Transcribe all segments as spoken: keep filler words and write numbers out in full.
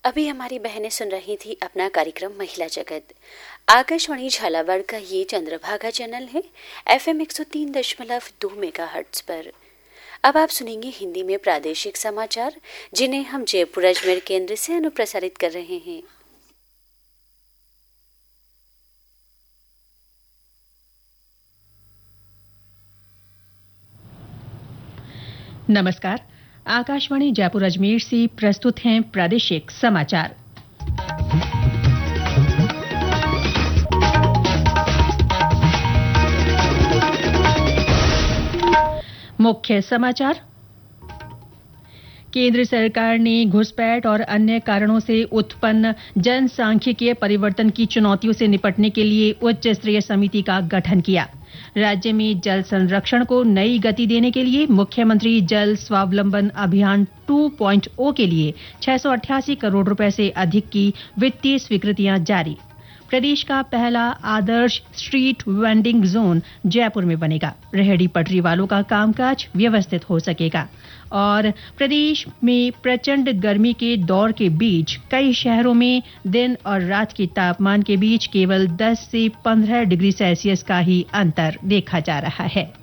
अभी हमारी बहनें सुन रही थी अपना कार्यक्रम महिला जगत। आकाशवाणी झालावाड़ का ये चंद्रभागा चैनल है एफएम एक सौ तीन दशमलव दो मेगाहर्ट्ज पर। अब आप सुनेंगे हिंदी में प्रादेशिक समाचार, जिन्हें हम जयपुर अजमेर केंद्र से अनुप्रसारित कर रहे हैं। नमस्कार, आकाशवाणी जयपुर अजमेर से प्रस्तुत हैं प्रादेशिक समाचार। मुख्य समाचार। केंद्र सरकार ने घुसपैठ और अन्य कारणों से उत्पन्न जनसांख्यिकीय परिवर्तन की चुनौतियों से निपटने के लिए उच्च स्तरीय समिति का गठन किया। राज्य में जल संरक्षण को नई गति देने के लिए मुख्यमंत्री जल स्वावलंबन अभियान टू पॉइंट ओ के लिए छह सौ अट्ठासी करोड़ रुपए से अधिक की वित्तीय स्वीकृतियां जारी। प्रदेश का पहला आदर्श स्ट्रीट वेंडिंग जोन जयपुर में बनेगा। रेहड़ी पटरी वालों का कामकाज व्यवस्थित हो सकेगा। और प्रदेश में प्रचंड गर्मी के दौर के बीच कई शहरों में दिन और रात के तापमान के बीच केवल दस से पंद्रह डिग्री सेल्सियस का ही अंतर देखा जा रहा है।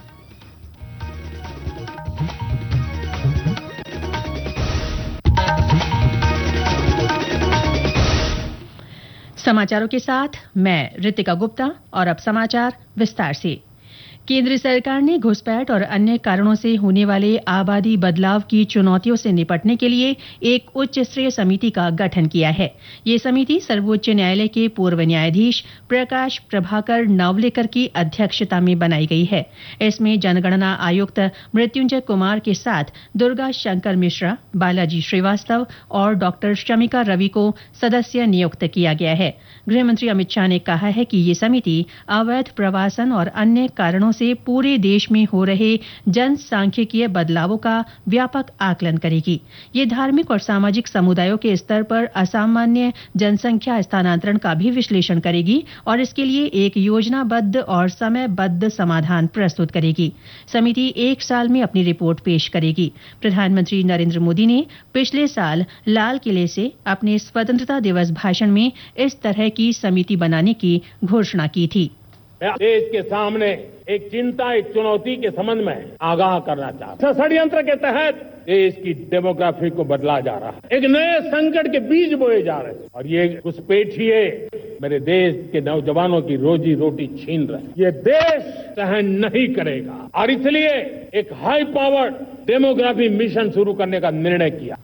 समाचारों के साथ मैं रितिका गुप्ता। और अब समाचार विस्तार से। केंद्र सरकार ने घुसपैठ और अन्य कारणों से होने वाले आबादी बदलाव की चुनौतियों से निपटने के लिए एक उच्च स्तरीय समिति का गठन किया है। ये समिति सर्वोच्च न्यायालय के पूर्व न्यायाधीश प्रकाश प्रभाकर नावलेकर की अध्यक्षता में बनाई गई है। इसमें जनगणना आयुक्त मृत्युंजय कुमार के साथ दुर्गा शंकर मिश्रा, बालाजी श्रीवास्तव और डॉक्टर शमिका रवि को सदस्य नियुक्त किया गया है। गृहमंत्री अमित शाह ने कहा है कि ये समिति अवैध प्रवासन और अन्य कारणों से पूरे देश में हो रहे जनसांख्यिकीय बदलावों का व्यापक आकलन करेगी। ये धार्मिक और सामाजिक समुदायों के स्तर पर असामान्य जनसंख्या स्थानांतरण का भी विश्लेषण करेगी और इसके लिए एक योजनाबद्ध और समयबद्ध समाधान प्रस्तुत करेगी। समिति एक साल में अपनी रिपोर्ट पेश करेगी। प्रधानमंत्री नरेंद्र मोदी ने पिछले साल लाल किले से अपने स्वतंत्रता दिवस भाषण में इस तरह की समिति बनाने की घोषणा की थी। देश के सामने एक चिंता, एक चुनौती के संबंध में आगाह करना चाहता हूं। षड्यंत्र के तहत देश की डेमोग्राफी को बदला जा रहा है। एक नए संकट के बीज बोए जा रहे हैं और ये घुसपैठिए मेरे देश के नौजवानों की रोजी रोटी छीन रहे हैं। ये देश सहन नहीं करेगा और इसलिए एक हाई पावर्ड डेमोग्राफी मिशन शुरू करने का निर्णय किया।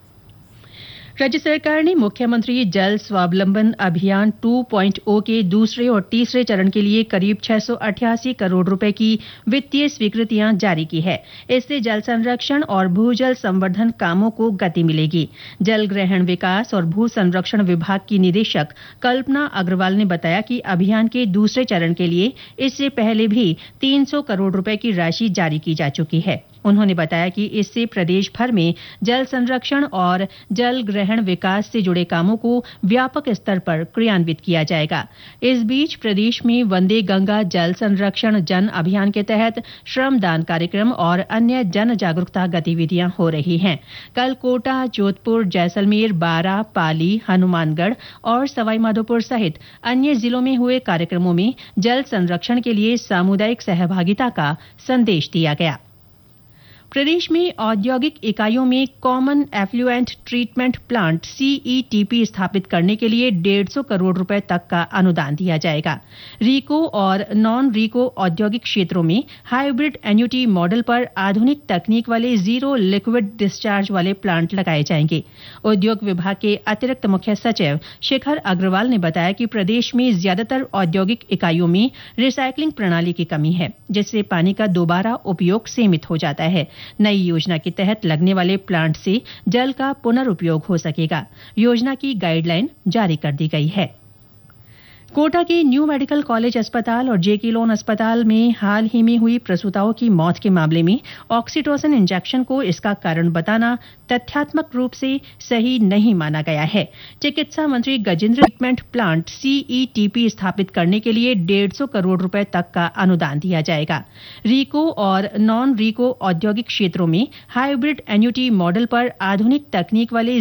राज्य सरकार ने मुख्यमंत्री जल स्वावलंबन अभियान टू पॉइंट ओ के दूसरे और तीसरे चरण के लिए करीब छह सौ अट्ठासी करोड़ रुपए की वित्तीय स्वीकृतियां जारी की है। इससे जल संरक्षण और भूजल संवर्धन कामों को गति मिलेगी। जल ग्रहण विकास और भू संरक्षण विभाग की निदेशक कल्पना अग्रवाल ने बताया कि अभियान के दूसरे चरण के लिए इससे पहले भी तीन सौ करोड़ रुपए की राशि जारी की जा चुकी है। उन्होंने बताया कि इससे प्रदेश भर में जल संरक्षण और जल ग्रहण विकास से जुड़े कामों को व्यापक स्तर पर क्रियान्वित किया जाएगा। इस बीच प्रदेश में वंदे गंगा जल संरक्षण जन अभियान के तहत श्रमदान कार्यक्रम और अन्य जन जागरूकता गतिविधियां हो रही हैं। कल कोटा, जोधपुर, जैसलमेर, बारां, पाली, हनुमानगढ़ और सवाईमाधोपुर सहित अन्य जिलों में हुए कार्यक्रमों में जल संरक्षण के लिए सामुदायिक सहभागिता का संदेश दिया गया। प्रदेश में औद्योगिक इकाइयों में common effluent treatment plant CETP स्थापित करने के लिए डेढ़ सौ करोड़ रुपए तक का अनुदान दिया जाएगा। रीको और नॉन रीको औद्योगिक क्षेत्रों में हाइब्रिड एन्युटी मॉडल पर आधुनिक तकनीक वाले जीरो लिक्विड डिस्चार्ज वाले प्लांट लगाए जाएंगे। उद्योग विभाग के अतिरिक्त मुख्य सचिव शिखर अग्रवाल ने बताया कि प्रदेश में ज्यादातर औद्योगिक इकाइयों में रिसाइकलिंग प्रणाली की कमी है, जिससे पानी का दोबारा उपयोग सीमित हो जाता है। नई योजना के तहत लगने वाले प्लांट से जल का पुनर्उपयोग हो सकेगा। योजना की गाइडलाइन जारी कर दी गई है। कोटा के न्यू मेडिकल कॉलेज अस्पताल और जेके लोन अस्पताल में हाल ही में हुई प्रसूताओं की मौत के मामले में ऑक्सीटोसिन इंजेक्शन को इसका कारण बताना तथ्यात्मक रूप से सही नहीं माना गया है। चिकित्सा मंत्री गजेंद्र ट्रीटमेंट प्लांट सीईटीपी स्थापित करने के लिए डेढ़ सौ करोड़ रुपए तक का अनुदान दिया जाएगा। रीको और नॉन रीको औद्योगिक क्षेत्रों में हाइब्रिड एन्युटी मॉडल पर आधुनिक तकनीक वाले